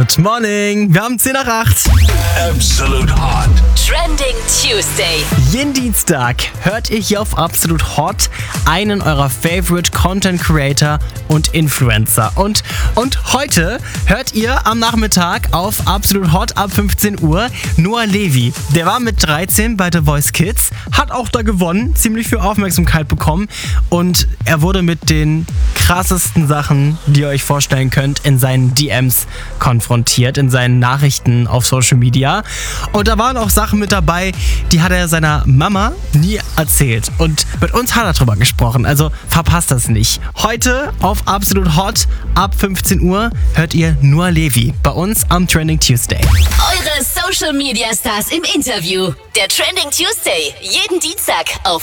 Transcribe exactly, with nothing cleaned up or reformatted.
Good morning, wir haben zehn nach acht. Absolute Hot. Trending Tuesday. Jeden Dienstag hört ihr hier auf Absolut Hot einen eurer Favorite Content Creator und Influencer. Und, und heute hört ihr am Nachmittag auf Absolut Hot ab fünfzehn Uhr Noah Levi. Der war mit dreizehn bei The Voice Kids, hat auch da gewonnen, ziemlich viel Aufmerksamkeit bekommen und er wurde mit den krassesten Sachen, die ihr euch vorstellen könnt, in seinen D Ms konfrontiert, in seinen Nachrichten auf Social Media. Und da waren auch Sachen mit dabei, die hat er seiner Mama nie erzählt. Und mit uns hat er drüber gesprochen, also verpasst das nicht. Heute auf Absolut Hot ab fünfzehn Uhr hört ihr Noah Levi bei uns am Trending Tuesday. Eure Social Media Stars im Interview. Der Trending Tuesday. Jeden Dienstag auf